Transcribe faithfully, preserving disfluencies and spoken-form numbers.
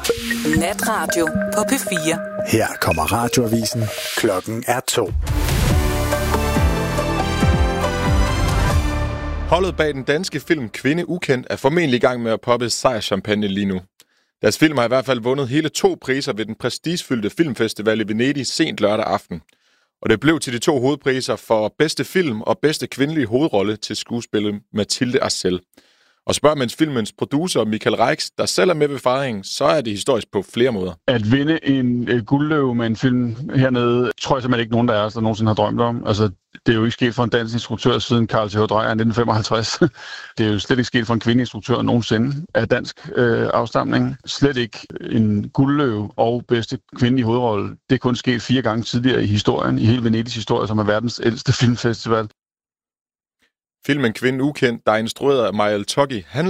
Natradio på P fire. Her kommer radioavisen. Klokken er to. Holdet bag den danske film Kvinde Ukendt er formentlig i gang med at poppe sejrschampagne lige nu. Deres film har i hvert fald vundet hele to priser ved den prestigefyldte filmfestival i Venedig sent lørdag aften. Og det blev til de to hovedpriser for bedste film og bedste kvindelige hovedrolle til skuespillet Mathilde Arcel. Og spørger man filmens producer Michael Reix, der selv er med ved fejringen, så er det historisk på flere måder. At vinde en uh, guldløve med en film hernede, tror jeg simpelthen ikke nogen, der er os, der nogensinde har drømt om. Altså, det er jo ikke sket for en dansk instruktør siden Carl Th. Dreyer i nitten femoghalvtreds. Det er jo slet ikke sket for en kvindeinstruktør nogensinde af dansk øh, afstamning. Slet ikke en guldløve og bedste kvindelige hovedrolle. Det er kun sket fire gange tidligere i historien, i hele Venedigs historie, som er verdens ældste filmfestival. Filmen Kvinde Ukendt, der er instrueret af Majel Toggi, handler